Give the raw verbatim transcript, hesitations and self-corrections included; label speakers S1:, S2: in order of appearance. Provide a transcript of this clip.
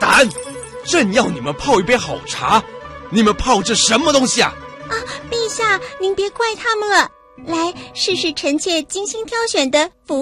S1: 胆！朕要你们泡一杯好茶，你们泡这什么东西啊？
S2: 啊，陛下，您别怪他们了。来，试试臣妾精心挑选的